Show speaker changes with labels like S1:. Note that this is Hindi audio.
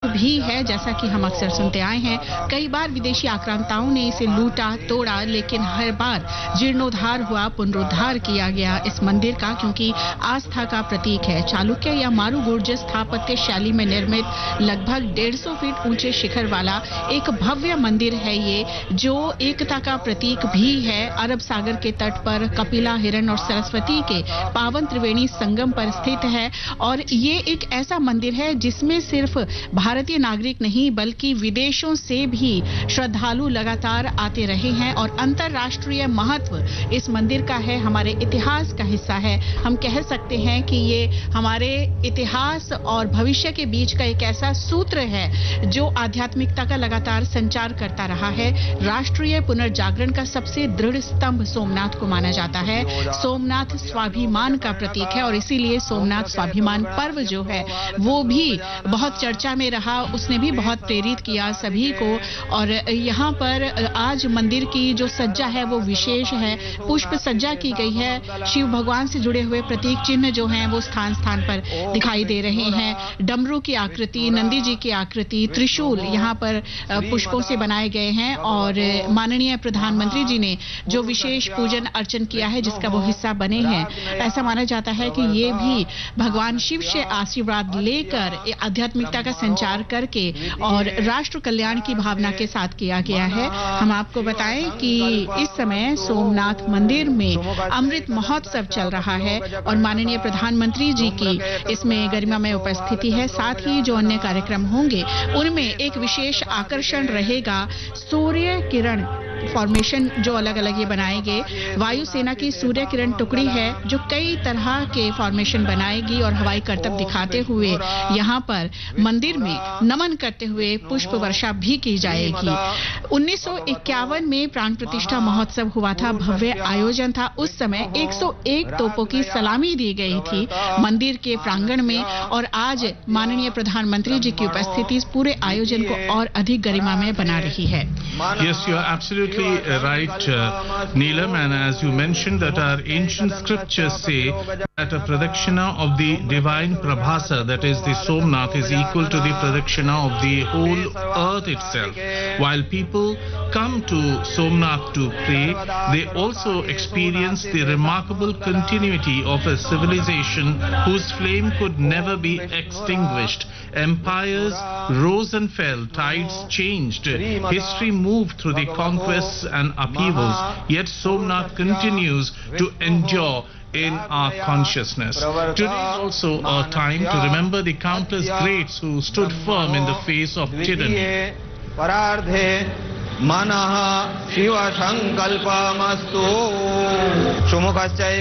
S1: भी है, जैसा कि हम अक्सर सुनते आए हैं। कई बार विदेशी आक्रांताओं ने इसे लूटा तोड़ा, लेकिन हर बार जीर्णोद्धार हुआ, पुनरुद्धार किया गया इस मंदिर का, क्योंकि आस्था का प्रतीक है। चालुक्य या मारूगुर्ज स्थापत्य शैली में निर्मित लगभग 150 फीट ऊंचे शिखर वाला एक भव्य मंदिर है ये, जो एकता का प्रतीक भी है। अरब सागर के तट पर कपिला, हिरण और सरस्वती के पावन त्रिवेणी संगम पर स्थित है और ये एक ऐसा मंदिर है जिसमें सिर्फ भारतीय नागरिक नहीं बल्कि विदेशों से भी श्रद्धालु लगातार आते रहे हैं और अंतर्राष्ट्रीय महत्व इस मंदिर का है, हमारे इतिहास का हिस्सा है। हम कह सकते हैं कि ये हमारे इतिहास और भविष्य के बीच का एक ऐसा सूत्र है जो आध्यात्मिकता का लगातार संचार करता रहा है। राष्ट्रीय पुनर्जागरण का सबसे दृढ़ स्तंभ सोमनाथ को माना जाता है। सोमनाथ स्वाभिमान का प्रतीक है और इसीलिए सोमनाथ स्वाभिमान पर्व जो है वो भी बहुत चर्चा में रहा, उसने भी बहुत प्रेरित किया सभी को। और यहाँ पर आज मंदिर की जो सज्जा है वो विशेष है, पुष्प सज्जा की गई है। शिव भगवान से जुड़े हुए प्रतीक चिन्ह जो हैं वो स्थान स्थान पर दिखाई दे रहे हैं। डमरू की आकृति, नंदी जी की आकृति, त्रिशूल यहाँ पर पुष्पों से बनाए गए हैं और माननीय प्रधानमंत्री जी ने जो विशेष पूजन अर्चन किया है जिसका वो हिस्सा बने हैं। ऐसा माना जाता है कि ये भी भगवान शिव से आशीर्वाद लेकर आध्यात्मिकता का संचार करके और राष्ट्र कल्याण की भावना के साथ किया गया है। हम आपको बताएं कि इस समय सोमनाथ मंदिर में अमृत महोत्सव चल रहा है और माननीय प्रधानमंत्री जी की इसमें गरिमामय उपस्थिति है। साथ ही जो अन्य कार्यक्रम होंगे उनमें एक विशेष आकर्षण रहेगा, सूर्य किरण फॉर्मेशन जो अलग अलग ये बनाएंगे। वायुसेना की सूर्य किरण टुकड़ी है जो कई तरह के फॉर्मेशन बनाएगी और हवाई करतब दिखाते हुए यहाँ पर मंदिर में नमन करते हुए पुष्प वर्षा भी की जाएगी। 1951 में प्राण प्रतिष्ठा महोत्सव हुआ था, भव्य आयोजन था। उस समय 101 तोपों की सलामी दी गई थी मंदिर के प्रांगण में और आज माननीय प्रधानमंत्री जी की उपस्थिति इस पूरे आयोजन को और अधिक गरिमामय बना रही है।
S2: Yes, you are absolutely right, Neelam, and as you mentioned that our ancient scriptures say that a pradakshina of the divine Prabhasa, that is the Somnath, is equal to the pradakshina of the whole earth itself. While people come to Somnath to pray, they also experience the remarkable continuity of a civilization whose flame could never be extinguished. Empires rose and fell, tides changed, history moved through the conquests and upheavals, yet Somnath continues to endure in our consciousness. Today is also a time to remember the countless greats who stood firm in the face of tyranny.
S3: मनः शिव संकल्पमस्तु सुमुखश्च